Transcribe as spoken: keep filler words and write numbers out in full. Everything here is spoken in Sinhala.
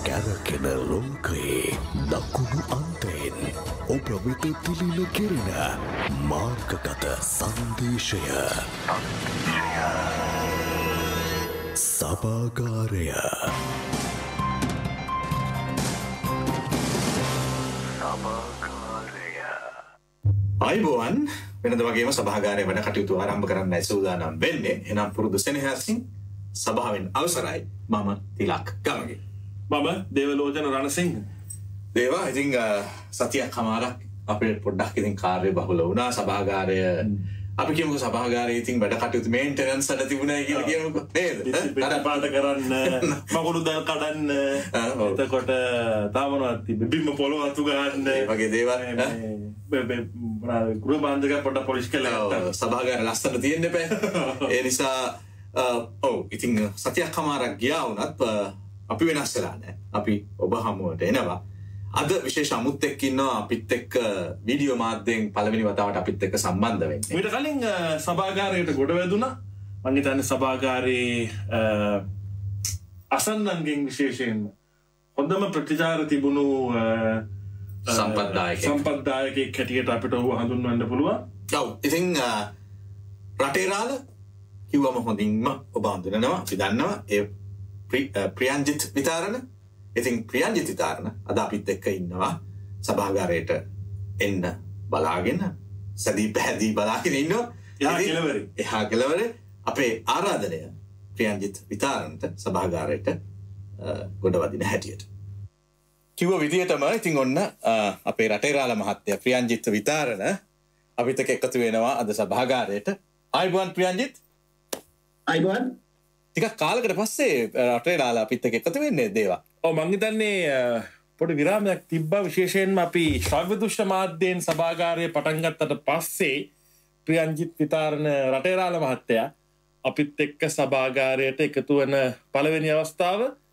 කැරකෙන ලෝකයේ දකුණු අන්තයෙන් ඔබ වෙත තිලින කෙරෙන මාර්ගගත සංදේශය සභාගාරය. අයිබෝවන් වෙනද වගේම සභාගාරයේ වැඩ කටයුතු ආරම්භ කරන්නයි සූදානම් වෙන්නේ. එනම් පුරුදු සෙනෙහසින් සභාවෙන් අවසරයි. මම තිලක් ගමගේ. මම දේවලෝචන රණසිංහ. දේවා ඉතින් සතියක් කමාරක් අපිට පොඩ්ඩක් ඉතින් කාර්ය බහුල වුණා. සභාගාරය අපි කියමුකෝ සභාගාරයේ ඉතින් වැඩ කටයුතු මේන්ටනන්ස් වල තිබුණා කියලා කියමුකෝ නේද? අර පාට කරන්න, මකුළු දල් කඩන්න, එතකොට තාමනවත් තිබ්බ බිම්ම පොළොව අතු ගන්න වගේ දේවල් ගෘහ බාන්ධක පොඩ්ඩක් පොලිෂ් කළා. සභාගාරය ලස්සන තියෙන්න එපා. ඒ නිසා ඔව් ඉතින් සතියක් කමාරක් ගියා වුණත් අපි වෙනස් වෙලා නැහැ. අපි ඔබ හමුවට එනවා. අද විශේෂ අමුත් එක්ක ඉන්නවා අපිත් එක්ක වීඩියෝ මාධ්‍යයෙන් පළවෙනි වතාවට අපිත් එක්ක සම්බන්ධ වෙන්නේ. ඊට කලින් සභාගාරයට ගොඩ වැදුණා. මම හිතන්නේ සභාගාරයේ අසන්නන්ගෙන් විශේෂයෙන් හොඳම ප්‍රතිචාර තිබුණු සම්පත්දායකයෙක් සම්පත්දායකයෙක් හැටියට අපිට ඔහු හඳුන්වන්න පුළුවන්. ඔව් ඉතින් රටේ රාළ කිව්වම හොඳින්ම ඔබ හඳුනනවා. අපි දන්නවා ඒ ප්‍රියන්ජිත් විතාරණ. ඉතින් ප්‍රියන්ජිත් විතාරණ අද අපිත් එක්ක ඉන්නවා සභාගාරයට එන්න බලාගෙන සදී පැහැදී බලාගෙන ඉන්නවා. එහා කෙළවරේ එහා කෙළවරේ අපේ ආරාධනය ප්‍රියන්ජිත් විතාරණට සභාගාරයට ගොඩ වදින හැටියට. කිව්ව විදියටම ඉතින් ඔන්න අපේ රටේ රාළ මහත්තයා ප්‍රියන්ජිත් විතාරණ අපිත් එක්ක එකතු වෙනවා අද සභාගාරයට. ආයිබෝන් ප්‍රියන්ජිත්. අයිබෝන්. ටිකක් කාලකට පස්සේ රටේ රාළ අපිත් එක්ක එකතු වෙන්නේ දේවා. ඔව් මං හිතන්නේ පොඩි විරාමයක් තිබ්බා. විශේෂයෙන්ම අපි ශ්‍රව්‍ය දෘශ්‍ය මාධ්‍යයෙන් සභාගාරය පටන් ගත්තට පස්සේ ප්‍රියන්ජිත් විතාරණ රටේ රාළ මහත්තයා අපිත් එක්ක සභාගාරයට එකතු වෙන පළවෙනි අවස්ථාව.